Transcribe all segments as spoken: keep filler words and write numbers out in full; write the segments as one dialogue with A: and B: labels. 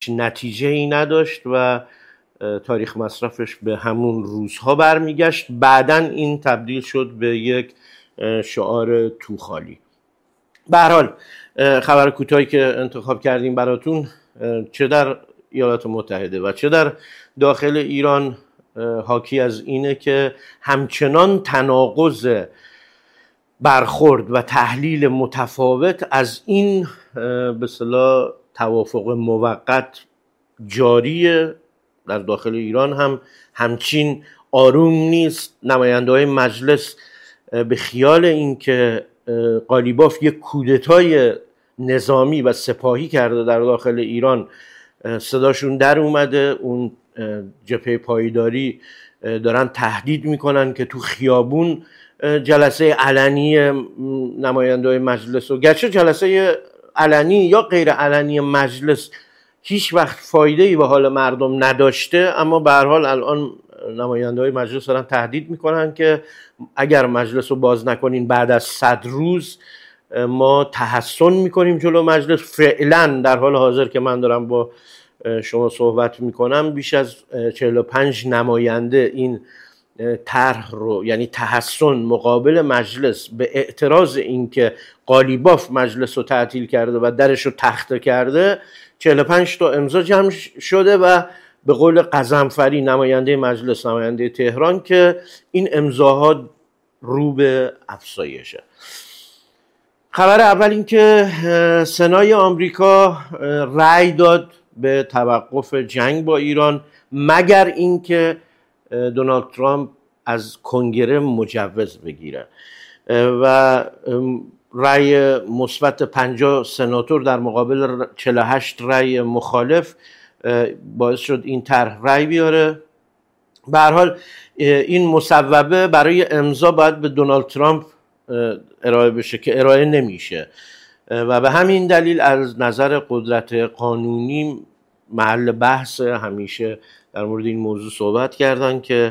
A: هیچ نتیجه ای نداشت و تاریخ مصرفش به همون روزها برمیگشت. بعداً این تبدیل شد به یک شعار توخالی. به هر حال خبر کوتاهی که انتخاب کردیم براتون چه در ایالات متحده و چه در داخل ایران حاکی از اینه که همچنان تناقض برخورد و تحلیل متفاوت از این به اصطلاح توافق موقت جاریه. در داخل ایران هم همچین آروم نیست. نماینده‌های مجلس به خیال این که قالیباف یک کودتای نظامی و سپاهی کرده در داخل ایران صداشون در اومده. اون جبهه پایداری دارن تهدید میکنن که تو خیابون جلسه علنی نماینده‌های مجلس و گرچه جلسه علنی یا غیر علنی مجلس هیچ وقت فایده‌ای به حال مردم نداشته، اما به هر حال الان نماینده‌های مجلس دارن تهدید میکنن که اگر مجلس رو باز نکنین بعد از صد روز ما تحصن میکنیم جلو مجلس. فعلا در حال حاضر که من دارم با شما صحبت میکنم بیش از چهل و پنج نماینده این طرح رو، یعنی تحصن مقابل مجلس به اعتراض این که قالیباف مجلس رو تعطیل کرده و درش رو تخته کرده، چهل و پنج تا امضا جمع شده و به قول قزنفری نماینده مجلس، نماینده تهران، که این امضاها رو به افزایشه. خبر اول این که سنای آمریکا رأی داد به توقف جنگ با ایران مگر اینکه دونالد ترامپ از کنگره مجوز بگیره و رأی مثبت پنجاه سناتور در مقابل چهل و هشت رأی مخالف باعث شد این طرح رأی بیاره. به هر حال این مصوبه برای امضا باید به دونالد ترامپ ارائه بشه که ارائه نمیشه و به همین دلیل از نظر قدرت قانونی محل بحث. همیشه در مورد این موضوع صحبت کردن که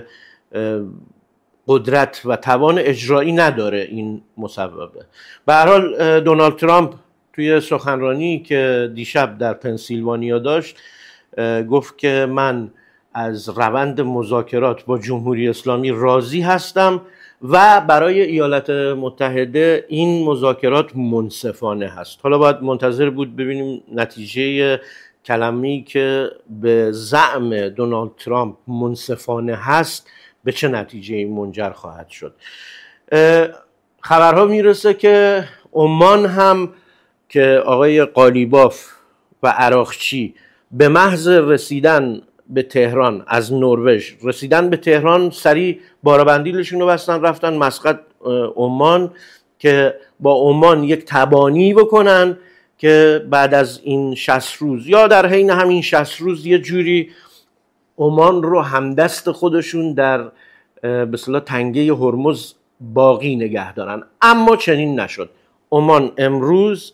A: قدرت و توان اجرایی نداره این مصوبه. به هر حال دونالد ترامپ توی سخنرانی که دیشب در پنسیلوانیا داشت گفت که من از روند مذاکرات با جمهوری اسلامی راضی هستم و برای ایالات متحده این مذاکرات منصفانه هست. حالا باید منتظر بود ببینیم نتیجه کلمه‌ای که به زعم دونالد ترامپ منصفانه هست به چه نتیجه‌ای منجر خواهد شد. خبرها میرسه که عمان هم که آقای قالیباف و عراقچی به محض رسیدن به تهران از نروژ رسیدن به تهران سریع بارابندیلشون رو بستن رفتن مسقط عمان که با عمان یک تبانی بکنن که بعد از این شصت روز یا در حین همین شصت روز یه جوری عمان رو همدست خودشون در به اصطلاح تنگه هرمز باقی نگه دارن. اما چنین نشد. عمان امروز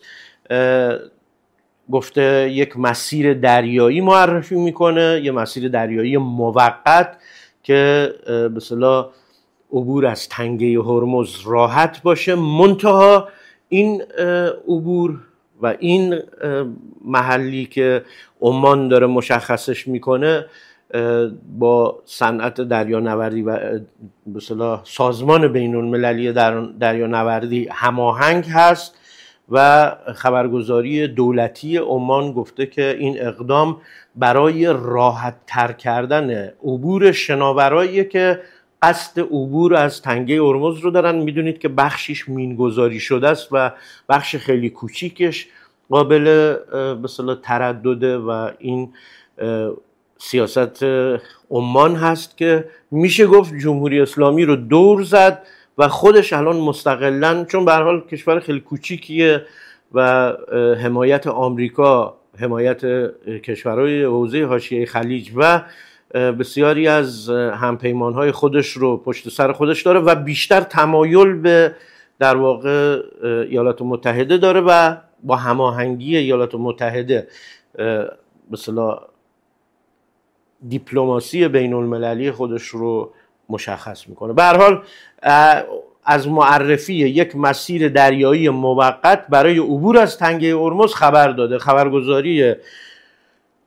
A: گفته یک مسیر دریایی معرفی میکنه، یه مسیر دریایی موقت که به اصطلاح عبور از تنگه هرمز راحت باشه. منتها این عبور و این محلی که عمان داره مشخصش میکنه با صنعت دریانوردی و به اصطلاح سازمان بین المللی دریانوردی هماهنگ هست و خبرگزاری دولتی عمان گفته که این اقدام برای راحت تر کردن عبور شناورایی که قصد عبور از تنگه هرمز رو دارن. میدونید که بخشیش مینگذاری شده است و بخش خیلی کوچیکش قابل به اصطلاح تردده و این سیاست عمان هست که میشه گفت جمهوری اسلامی رو دور زد و خودش الان مستقلاً، چون به هر حال کشور خیلی کوچیکیه و حمایت آمریکا، حمایت کشورهای حوزه حاشیه خلیج و بسیاری از همپیمانهای خودش رو پشت سر خودش داره و بیشتر تمایل به در واقع ایالات متحده داره و با هماهنگی ایالات متحده به اصطلاح دیپلماسی بین المللی خودش رو مشخص میکنه. به هر حال از معرفی یک مسیر دریایی موقت برای عبور از تنگه هرمز خبر داده. خبرگزاری